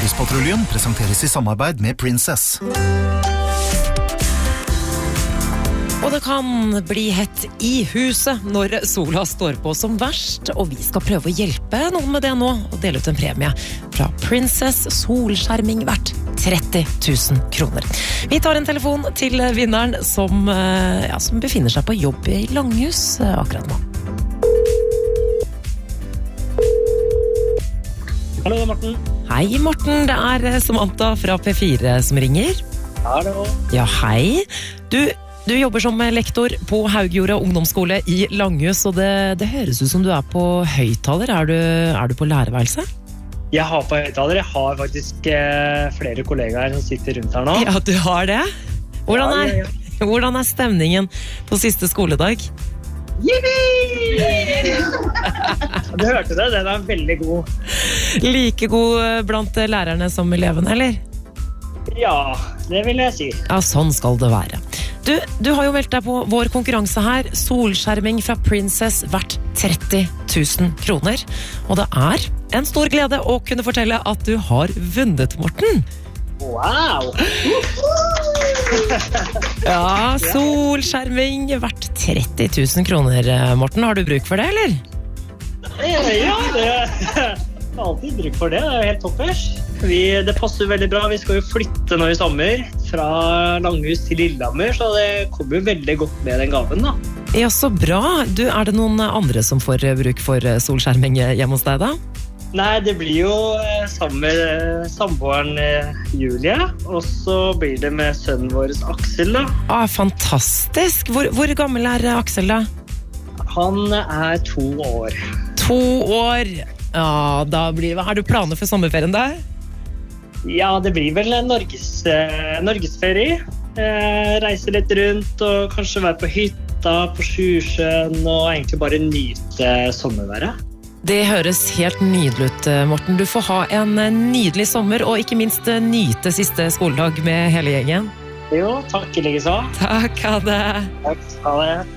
Yrkespatruljen presenteres i samarbeid med Princess. Og det kan bli hett i huset når sola står på som verst, og vi skal prøve å hjelpe noen med det nå, og dele ut en premie fra Princess solskjerming verdt 30 000 kroner. Vi tar en telefon til vinneren som befinner seg på jobb i Langhus akkurat nå. Hallo, Morten. Hei, Morten. Det er Samantha fra P4 som ringer. Hallo. Ja, hei. Du jobber som lektor på Haugjorda ungdomsskole i Langhus, og det høres ut som du er på høyttaler. Er du på lærerværelse? Jeg har på høyttaler. Jeg har faktisk flere kollegaer som sitter rundt her nå. Ja, du har det? Hvordan er stemningen på siste skoledag? Yippie! Du hørte det, den er veldig god. Like god blant lærerne som elevene, eller? Ja, det vil jeg si. Ja, sånn skal det være. Du har jo meldt deg på vår konkurranse her, solskjerming fra Princess verdt 30 000 kroner. Og det er en stor glede å kunne fortelle at du har vunnet, Morten. Wow! Ja, solskjerming verdt 30 000 kroner, Morten. Har du bruk for det, eller? Ja, det er alltid bruk for det. Det er jo helt toppers. Det passer veldig bra. Vi skal jo flytte nå i sommer fra Langhus til Lillehammer, så det kommer jo veldig godt med den gaven da. Ja, så bra. Er det noen andre som får bruk for solskjerming hjemme hos deg da? Nei, det blir jo sammen med samboeren Julie, og så blir det med sønnen vår Aksel da. Fantastisk! Hvor gammel er Aksel da? Han er 2 år. 2 år! Ja, har du planer for sommerferien da? Ja, det blir vel norgesferie. Reise litt rundt og kanskje være på hytta, på Sjusjøen og egentlig bare nyte sommerværet. Det høres helt nydelig ut, Morten. Du får ha en nydelig sommer og ikke minst nyte siste skoledag med hele gjengen. Jo, takk i like så. Takk, ha det. Takk, ha det.